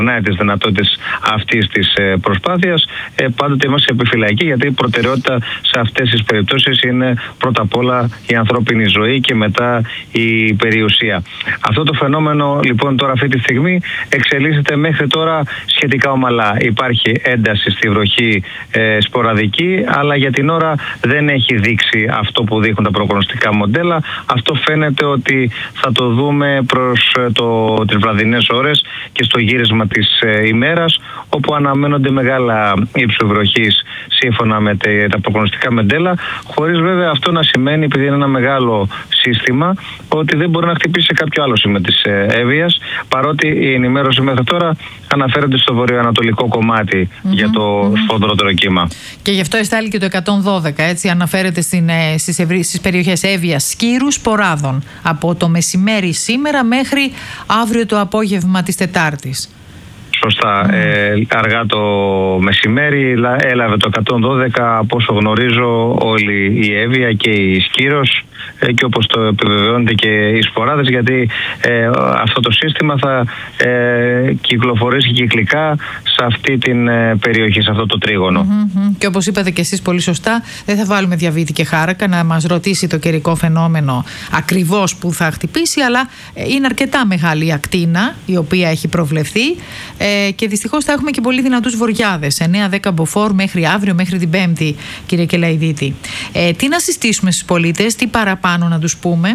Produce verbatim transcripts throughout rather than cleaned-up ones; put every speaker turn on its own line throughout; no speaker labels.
ξεπερνάει τις δυνατότητες αυτής της προσπάθειας. Ε, πάντοτε είμαστε επιφυλακοί, γιατί η προτεραιότητα σε αυτές τις περιπτώσεις είναι πρώτα απ' όλα η ανθρώπινη ζωή και μετά η περιουσία. Αυτό το φαινόμενο λοιπόν τώρα αυτή τη στιγμή εξελίσσεται μέχρι τώρα σχετικά ομαλά. Υπάρχει ένταση στη βροχή ε, σποραδική, αλλά για την ώρα δεν έχει δείξει αυτό που δείχνουν τα προγνωστικά μοντέλα. Αυτό φαίνεται ότι θα το δούμε προς το, τις βραδινές ώρες και στο γύρισμα της ε, ημέρας, όπου αναμένονται μεγάλα ύψου βροχής σύμφωνα με τα προγνωστικά μοντέλα, χωρίς βέβαια αυτό να σημαίνει, επειδή είναι ένα μεγάλο σύστημα, ότι δεν μπορεί να χτυπήσει κάποιο άλλο σήμα της Εύβοιας, παρότι η ενημέρωση μέχρι τώρα αναφέρονται στο βορειοανατολικό κομμάτι mm-hmm, για το mm-hmm. σφοδρότερο κύμα. Και
γι' αυτό εστάλει και το εκατόν δώδεκα, έτσι, αναφέρεται στην, στις, ευρύ, στις περιοχές Εύβοιας, Σκύρου, Σποράδων, από το μεσημέρι σήμερα μέχρι αύριο το απόγευμα της Τετάρτης.
Σωστά. Mm. Ε, αργά το μεσημέρι έλαβε το εκατόν δώδεκα, από όσο γνωρίζω, όλη η Εύβοια και η Σκύρος, ε, και όπως το επιβεβαιώνεται και οι Σποράδες, γιατί ε, αυτό το σύστημα θα ε, κυκλοφορήσει κυκλικά σε αυτή την ε, περιοχή, σε αυτό το τρίγωνο.
Mm-hmm. Και όπως είπατε και εσείς πολύ σωστά, δεν θα βάλουμε διαβήτη και χάρακα να μας ρωτήσει το καιρικό φαινόμενο ακριβώς που θα χτυπήσει, αλλά είναι αρκετά μεγάλη η ακτίνα η οποία έχει προβλεφθεί. Ε, και δυστυχώς θα έχουμε και πολύ δυνατούς βοριάδες, εννέα δέκα μποφόρ μέχρι αύριο, μέχρι την Πέμπτη, κύριε Κελαϊδίτη. Ε, τι να συστήσουμε στους πολίτες, τι παραπάνω να τους πούμε?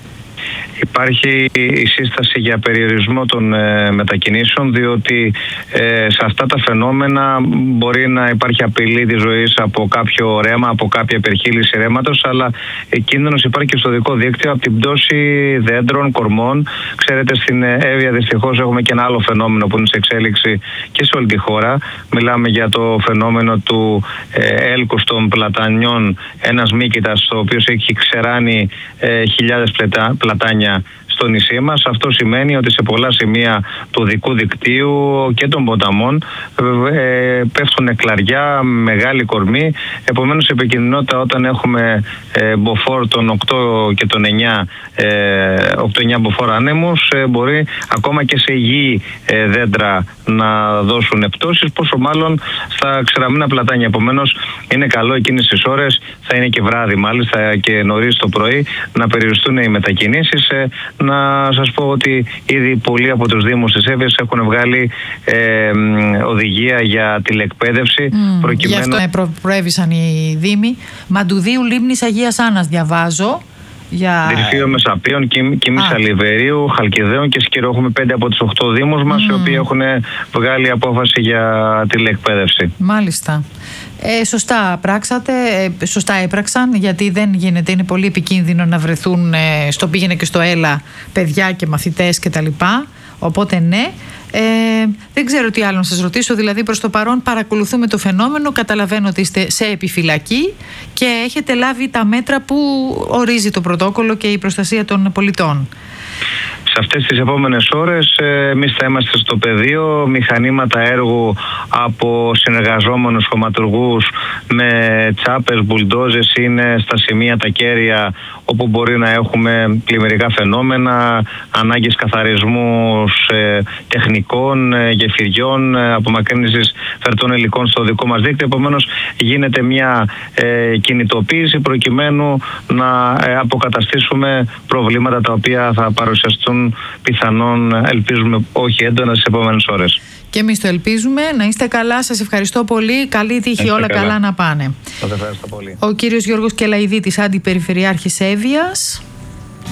Υπάρχει η σύσταση για περιορισμό των ε, μετακινήσεων, διότι ε, σε αυτά τα φαινόμενα μπορεί να υπάρχει απειλή της ζωής από κάποιο ρέμα, από κάποια υπερχείληση ρέματος, αλλά ε, κίνδυνος υπάρχει και στο δικό δίκτυο από την πτώση δέντρων, κορμών. Ξέρετε, στην Εύβοια δυστυχώς έχουμε και ένα άλλο φαινόμενο που είναι σε εξέλιξη και σε όλη τη χώρα. Μιλάμε για το φαινόμενο του ε, έλκους των πλατανιών, ένας μύκητας, ο οποίος έχει ξεράνει ε, χιλιάδες πλατα, πλατάνια στο νησί μας. Αυτό σημαίνει ότι σε πολλά σημεία του δικού δικτύου και των ποταμών ε, πέφτουν κλαριά, μεγάλη κορμή. Επομένως, η επικινδυνότητα όταν έχουμε ε, μποφόρ των οκτώ και των εννιά, ε, οκτώ εννιά μποφόρ ανέμους, ε, μπορεί ακόμα και σε υγιή ε, δέντρα να δώσουν πτώσεις, πόσο μάλλον στα ξεραμμένα πλατάνια. Επομένως, είναι καλό εκείνες τις ώρες, θα είναι και βράδυ μάλιστα και νωρίς το πρωί, να περιοριστούν οι μετακινήσεις. Ε, να σας πω ότι ήδη πολλοί από τους Δήμους της Εύβοιας έχουν βγάλει ε, οδηγία για τηλεκπαίδευση. Mm, προκειμένου...
Γι' αυτό προ, προέβησαν οι Δήμοι. Μαντουδίου, Λίμνης, Αγίας Άννας διαβάζω. Για...
Δυρφείο Μεσαπίων, Κιμής Αλιβερίου, Χαλκιδαίων και Σκύρο. Έχουμε πέντε από τους οχτώ Δήμους μας, mm. οι οποίοι έχουν βγάλει απόφαση για τηλεκπαίδευση.
Μάλιστα. Ε, σωστά πράξατε, ε, σωστά έπραξαν, γιατί δεν γίνεται, είναι πολύ επικίνδυνο να βρεθούν ε, στο πήγαινε και στο έλα παιδιά και μαθητές κτλ. Οπότε ναι. Ε, δεν ξέρω τι άλλο να σας ρωτήσω, δηλαδή προς το παρόν παρακολουθούμε το φαινόμενο, καταλαβαίνω ότι είστε σε επιφυλακή και έχετε λάβει τα μέτρα που ορίζει το πρωτόκολλο και η προστασία των πολιτών.
Σε αυτές τις επόμενες ώρες εμείς θα είμαστε στο πεδίο, μηχανήματα έργου από συνεργαζόμενους χωματουργούς με τσάπες, μπουλντόζες είναι στα σημεία τα κέρια όπου μπορεί να έχουμε πλημμυρικά φαινόμενα, ανάγκες καθαρισμού ε, τεχνικών, ε, γεφυριών, ε, απομακρύνσης φερτών υλικών στο δικό μας δίκτυο. Επομένως γίνεται μια ε, κινητοποίηση προκειμένου να ε, αποκαταστήσουμε προβλήματα τα οποία θα παρουσιαστούν πιθανόν, ελπίζουμε όχι έντονα, στις επόμενες ώρες.
Και εμείς το ελπίζουμε. Να είστε καλά. Σας ευχαριστώ πολύ. Καλή τύχη, όλα καλά. καλά να πάνε.
Σας ευχαριστώ πολύ.
Ο κύριος Γιώργος Κελαϊδίτης, Αντιπεριφερειάρχης Εύβοιας.